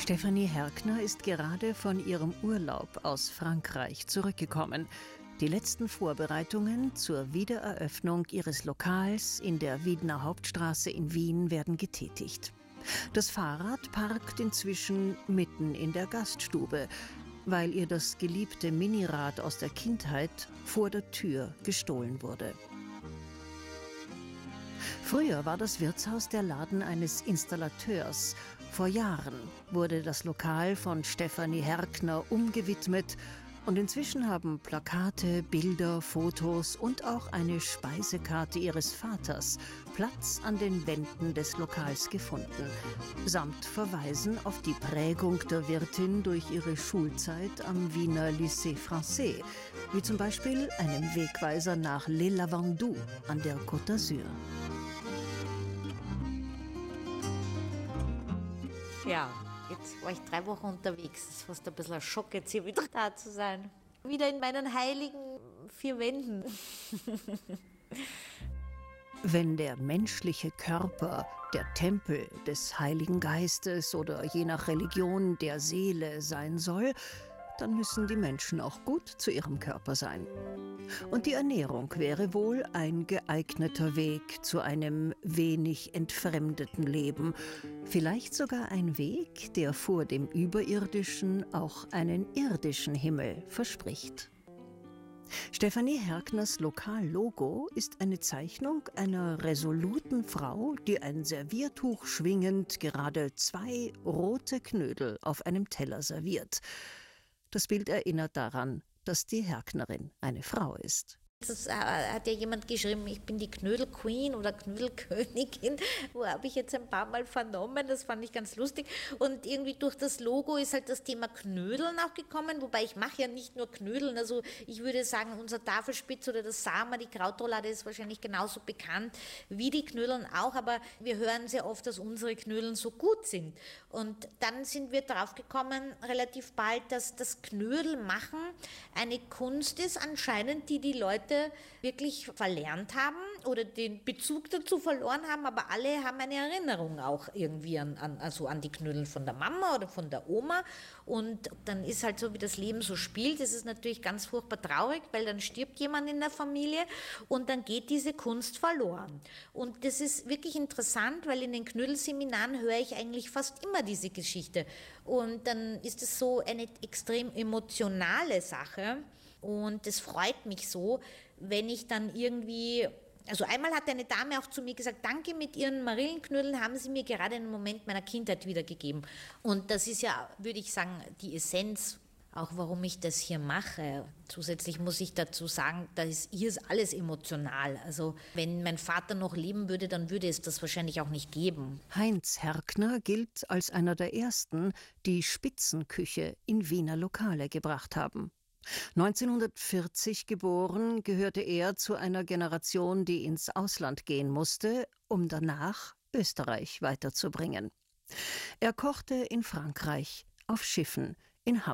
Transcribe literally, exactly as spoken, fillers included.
Stefanie Herkner ist gerade von ihrem Urlaub aus Frankreich zurückgekommen. Die letzten Vorbereitungen zur Wiedereröffnung ihres Lokals in der Wiedner Hauptstraße in Wien werden getätigt. Das Fahrrad parkt inzwischen mitten in der Gaststube, weil ihr das geliebte Minirad aus der Kindheit vor der Tür gestohlen wurde. Früher war das Wirtshaus der Laden eines Installateurs. Vor Jahren wurde das Lokal von Stefanie Herkner umgewidmet und inzwischen haben Plakate, Bilder, Fotos und auch eine Speisekarte ihres Vaters Platz an den Wänden des Lokals gefunden, samt Verweisen auf die Prägung der Wirtin durch ihre Schulzeit am Wiener Lycée Français, wie zum Beispiel einem Wegweiser nach Les Lavandous an der Côte d'Azur. Ja, jetzt war ich drei Wochen unterwegs. Es ist fast ein bisschen ein Schock, jetzt hier wieder da zu sein. Wieder in meinen heiligen vier Wänden. Wenn der menschliche Körper der Tempel des Heiligen Geistes oder je nach Religion der Seele sein soll, dann müssen die Menschen auch gut zu ihrem Körper sein. Und die Ernährung wäre wohl ein geeigneter Weg zu einem wenig entfremdeten Leben. Vielleicht sogar ein Weg, der vor dem Überirdischen auch einen irdischen Himmel verspricht. Stefanie Herkners Lokallogo ist eine Zeichnung einer resoluten Frau, die ein Serviertuch schwingend gerade zwei rote Knödel auf einem Teller serviert. Das Bild erinnert daran, dass die Herknerin eine Frau ist. Das äh, hat ja jemand geschrieben, ich bin die Knödel-Queen oder Knödelkönigin, wo habe ich jetzt ein paar Mal vernommen, das fand ich ganz lustig. Und irgendwie durch das Logo ist halt das Thema Knödeln auch gekommen, wobei ich mache ja nicht nur Knödeln, also ich würde sagen, unser Tafelspitz oder das Sama, die Krautroulade ist wahrscheinlich genauso bekannt wie die Knödeln auch, aber wir hören sehr oft, dass unsere Knödeln so gut sind. Und dann sind wir drauf gekommen, relativ bald, dass das Knödelmachen eine Kunst ist, anscheinend, die die Leute wirklich verlernt haben oder den Bezug dazu verloren haben, aber alle haben eine Erinnerung auch irgendwie an, an, also an die Knödel von der Mama oder von der Oma, und dann ist halt so, wie das Leben so spielt, das ist natürlich ganz furchtbar traurig, weil dann stirbt jemand in der Familie und dann geht diese Kunst verloren. Und das ist wirklich interessant, weil in den Knödelseminaren höre ich eigentlich fast immer diese Geschichte, und dann ist es so eine extrem emotionale Sache. Und es freut mich so, wenn ich dann irgendwie, also einmal hat eine Dame auch zu mir gesagt, danke, mit Ihren Marillenknödeln haben Sie mir gerade einen Moment meiner Kindheit wiedergegeben. Und das ist ja, würde ich sagen, die Essenz, auch warum ich das hier mache. Zusätzlich muss ich dazu sagen, da ist hier ist alles emotional. Also wenn mein Vater noch leben würde, dann würde es das wahrscheinlich auch nicht geben. Heinz Herkner gilt als einer der ersten, die Spitzenküche in Wiener Lokale gebracht haben. neunzehnhundertvierzig geboren, gehörte er zu einer Generation, die ins Ausland gehen musste, um danach Österreich weiterzubringen. Er kochte in Frankreich, auf Schiffen, in Hamburg.